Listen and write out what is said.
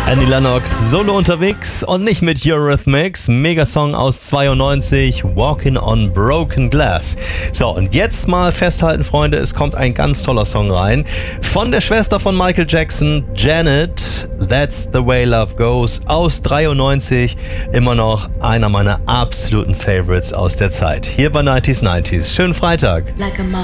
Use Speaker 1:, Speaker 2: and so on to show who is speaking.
Speaker 1: Annie Lennox solo unterwegs und nicht mit Eurythmics. Megasong aus 92, Walking on Broken Glass. So, und jetzt mal festhalten, Freunde, es kommt ein ganz toller Song rein. Von der Schwester von Michael Jackson, Janet, That's the Way Love Goes, aus 93. Immer noch einer meiner absoluten Favorites aus der Zeit. Hier bei 90s. Schönen Freitag.